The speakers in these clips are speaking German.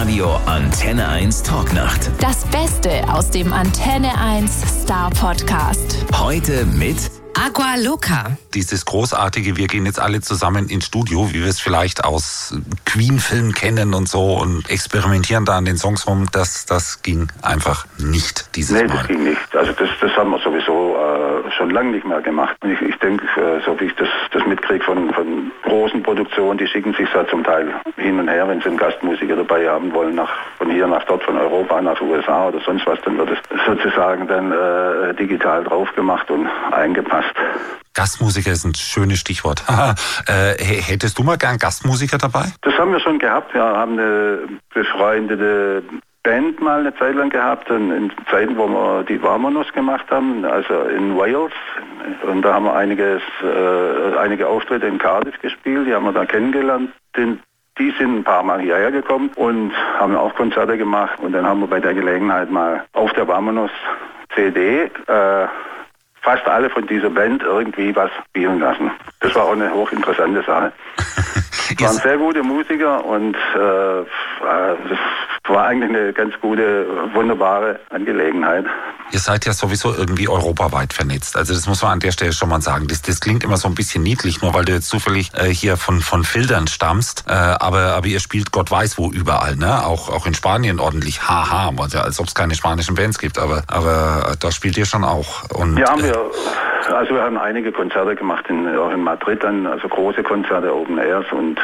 Live-Radio Antenne 1 Talknacht. Das Beste aus dem Antenne 1 Star Podcast. Heute mit Aqua Loca. Dieses großartige, wir gehen jetzt alle zusammen ins Studio, wie wir es vielleicht aus Queen-Filmen kennen und so und experimentieren da an den Songs rum, das ging einfach nicht dieses Mal. Nee, das ging nicht. Also das haben wir sowieso schon lange nicht mehr gemacht. Ich denke, so wie ich das mitkriege von großen Produktionen, die schicken sich ja zum Teil hin und her, wenn sie einen Gastmusiker dabei haben wollen, von hier nach dort, von Europa nach USA oder sonst was, dann wird es sozusagen dann digital drauf gemacht und eingepasst. Gastmusiker ist ein schönes Stichwort. Hättest du mal gern Gastmusiker dabei? Das haben wir schon gehabt. Wir haben eine befreundete Band mal eine Zeit lang gehabt, in Zeiten, wo wir die Vamonos gemacht haben, also in Wales. Und da haben wir einige Auftritte in Cardiff gespielt, die haben wir da kennengelernt. Die sind ein paar Mal hierher gekommen und haben auch Konzerte gemacht. Und dann haben wir bei der Gelegenheit mal auf der Vamonos CD fast alle von dieser Band irgendwie was spielen lassen. Das war auch eine hochinteressante Sache. Es waren sehr gute Musiker und das war eigentlich eine ganz gute, wunderbare Angelegenheit. Ihr seid ja sowieso irgendwie europaweit vernetzt. Also das muss man an der Stelle schon mal sagen. Das klingt immer so ein bisschen niedlich, nur weil du jetzt zufällig hier von Fildern stammst. Aber ihr spielt Gott weiß wo überall, ne? Auch in Spanien ordentlich. Haha, als ob es keine spanischen Bands gibt. Aber da spielt ihr schon auch. Und, ja, wir haben einige Konzerte gemacht auch in Madrid dann, also große Konzerte, Open Airs und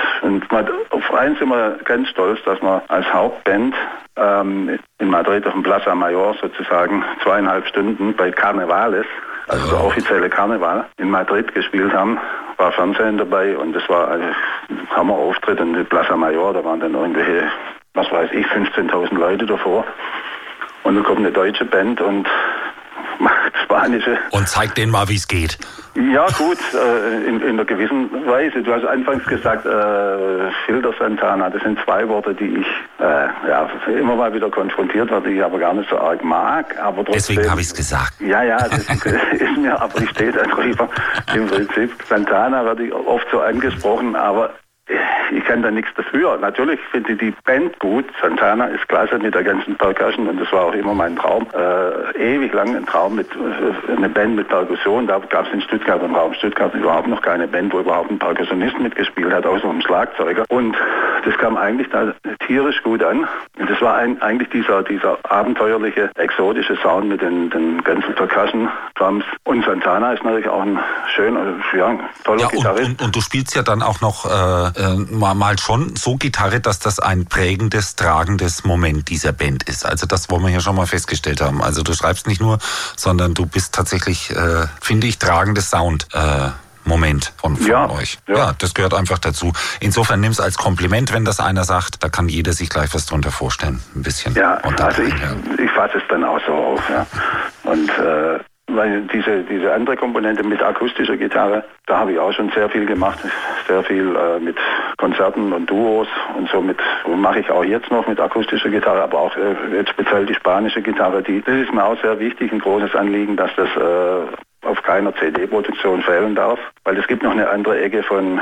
auf eins sind wir ganz stolz, dass wir als Hauptband in Madrid auf dem Plaza Mayor sozusagen 2,5 Stunden bei Carnavales, also der offizielle Karneval, in Madrid gespielt haben. War Fernsehen dabei und das war ein Hammerauftritt in der Plaza Mayor, da waren dann irgendwelche, 15.000 Leute davor. Und dann kommt eine deutsche Band und macht spanische. Und zeigt denen mal, wie es geht. Ja gut, in einer gewissen Weise. Du hast anfangs gesagt, Filter Santana, das sind zwei Worte, die ich immer mal wieder konfrontiert werde, die ich aber gar nicht so arg mag. Aber trotzdem, deswegen habe ich es gesagt. Ja, das ist mir, aber ich stehe da drüber. Im Prinzip, Santana werde ich oft so angesprochen, aber ich kann da nichts dafür. Natürlich finde ich die Band gut. Santana ist klasse mit der ganzen Percussion und das war auch immer mein Traum. Ewig lang ein Traum mit einer Band mit Perkussion. Da gab es in Stuttgart, im Raum Stuttgart, überhaupt noch keine Band, wo überhaupt ein Perkussionist mitgespielt hat, außer einem Schlagzeuger. Und das kam eigentlich da tierisch gut an. Und das war eigentlich dieser abenteuerliche, exotische Sound mit den ganzen Percussion-Drums. Und Santana ist natürlich auch ein schöner, toller Gitarrist. Und du spielst ja dann auch noch mal schon so Gitarre, dass das ein prägendes, tragendes Moment dieser Band ist. Also das wollen wir ja schon mal festgestellt haben. Also du schreibst nicht nur, sondern du bist tatsächlich, finde ich, tragendes Sound-Moment von euch. Ja, das gehört einfach dazu. Insofern nimm es als Kompliment, wenn das einer sagt. Da kann jeder sich gleich was drunter vorstellen. Ein bisschen. Ja, also ich fasse es dann auch so auf. Ja. Und weil diese andere Komponente mit akustischer Gitarre, da habe ich auch schon sehr viel gemacht, sehr viel mit Konzerten und Duos und so mache ich auch jetzt noch mit akustischer Gitarre, aber auch jetzt speziell die spanische Gitarre, das ist mir auch sehr wichtig, ein großes Anliegen, dass das auf keiner CD-Produktion fehlen darf, weil es gibt noch eine andere Ecke von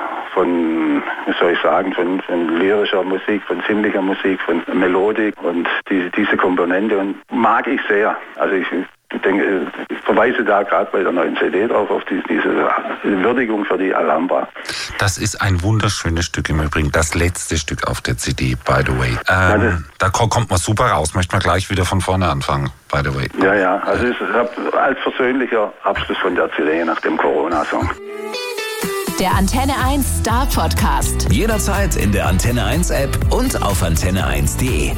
lyrischer Musik, von sinnlicher Musik, von Melodik und diese Komponente und mag ich sehr. Also ich denke, ich verweise da gerade bei der neuen CD drauf auf diese Würdigung für die Alhambra. Das ist ein wunderschönes Stück im Übrigen, das letzte Stück auf der CD, by the way. Da kommt man super raus, möchte man gleich wieder von vorne anfangen, by the way. Ja, also es ist als persönlicher Abschluss von der CD nach dem Corona-Song. Der Antenne 1 Star Podcast. Jederzeit in der Antenne 1 App und auf antenne1.de.